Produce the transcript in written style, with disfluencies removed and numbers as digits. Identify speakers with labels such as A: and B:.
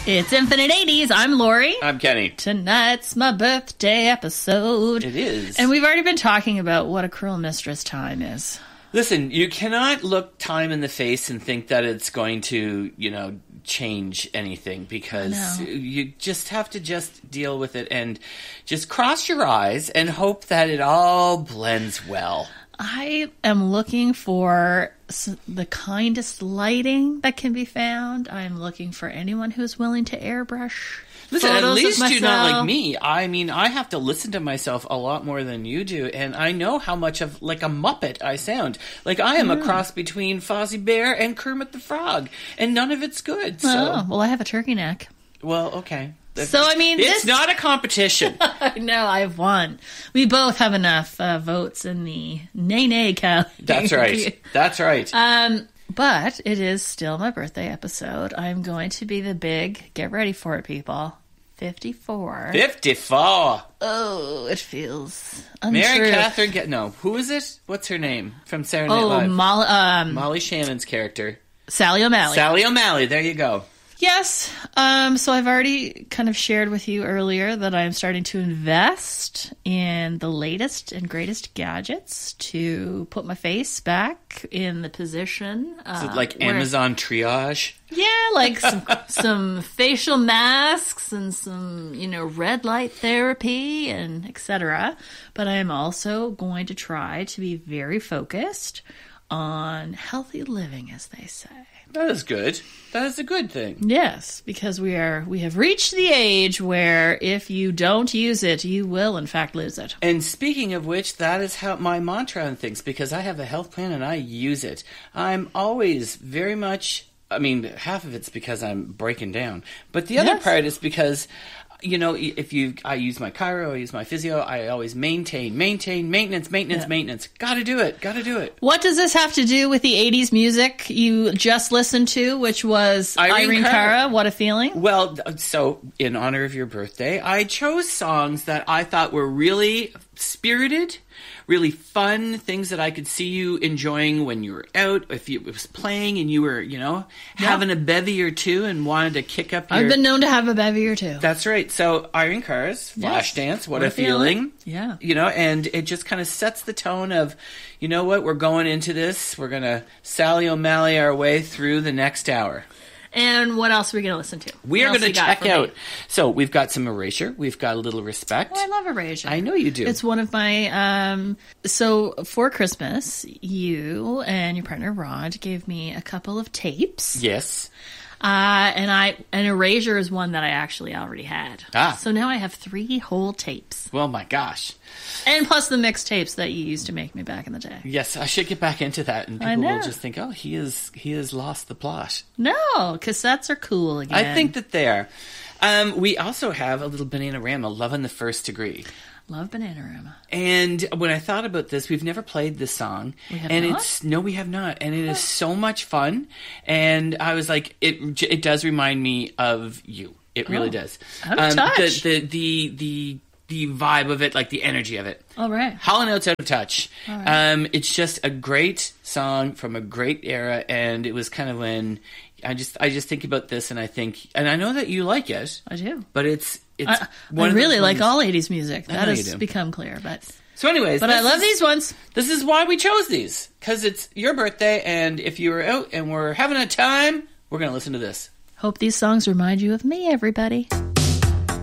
A: It's Infinite 80s. I'm Lori.
B: I'm Kenny.
A: Tonight's my birthday episode.
B: It is.
A: And we've already been talking about what a cruel mistress time is.
B: Listen, you cannot look time in the face and think that it's going to, change anything, because you just have to just deal with it and just cross your eyes and hope that it all blends well.
A: I am looking for the kindest lighting that can be found. I'm looking for anyone who's willing to airbrush.
B: Listen, at least you're not like me. I mean, I have to listen to myself a lot more than you do, and I know how much of like a Muppet I sound. Like I am a cross between Fozzie Bear and Kermit the Frog, and none of it's good. So.
A: Oh, well, I have a turkey neck.
B: Well, okay.
A: So, I mean,
B: it's not a competition.
A: No, I've won. We both have enough votes in the nay category.
B: That's right. That's right.
A: But it is still my birthday episode. I'm going to be the big, get ready for it, people, 54.
B: 54.
A: Oh, it feels untrue.
B: Mary Catherine, no, who is it? What's her name from Saturday Night Live? Molly Shannon's character.
A: Sally O'Malley.
B: Sally O'Malley, there you go.
A: Yes. So I've already kind of shared with you earlier that I'm starting to invest in the latest and greatest gadgets to put my face back in the position.
B: Is it like Amazon triage?
A: Yeah, like some facial masks and some, red light therapy and etc. But I am also going to try to be very focused on healthy living, as they say.
B: That is good. That is a good thing.
A: Yes, because we have reached the age where if you don't use it, you will in fact lose it.
B: And speaking of which, that is how my mantra on things, because I have a health plan and I use it. I'm always very much, half of it's because I'm breaking down, but the other part is because I use my chiro, I use my physio, I always maintain, maintenance. Gotta do it.
A: What does this have to do with the 80s music you just listened to, which was Irene Cara, What a Feeling?
B: Well, so in honor of your birthday, I chose songs that I thought were really spirited, really fun, things that I could see you enjoying when you were out, if it was playing and you were, having a bevy or two and wanted to kick up your...
A: I've been known to have a bevy or two.
B: That's right. So Irene Cara's Flashdance, What a Feeling.
A: Yeah.
B: And it just kind of sets the tone of, we're going into this, we're going to Sally O'Malley our way through the next hour.
A: And what else are we going to listen to?
B: We are going to check out. So we've got some Erasure. We've got a little Respect.
A: Oh, I love Erasure.
B: I know you do.
A: It's one of my... so for Christmas, you and your partner Rod gave me a couple of tapes.
B: Yes.
A: And Erasure is one that I actually already had. So now I have 3 whole tapes.
B: Well, my gosh.
A: And plus the mixtapes that you used to make me back in the day.
B: Yes, I should get back into that, and people will just think, oh, he has lost the plot.
A: No, cassettes are cool again.
B: I think that they are. We also have a little Bananarama, Love in the First Degree.
A: Love Bananarama.
B: And when I thought about this, we've never played this song.
A: We have not?
B: No, we have not. And it is so much fun. And I was like, it does remind me of you. It really does.
A: I'm touched.
B: The vibe of it, like the energy of it.
A: All right.
B: Hall & Oates, Out of Touch.
A: All right.
B: It's just a great song from a great era, and it was kind of when I just think about this, and I think, and I know that you like it.
A: I do.
B: But it's
A: I really like all 80s music. That has become clear. But
B: so anyways.
A: But I love these ones.
B: This is why we chose these, because it's your birthday, and if you were out and we're having a time, we're going to listen to this.
A: Hope these songs remind you of me, everybody.